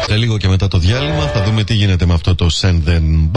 Σε λίγο και μετά το διάλειμμα θα δούμε τι γίνεται με αυτό το Send Them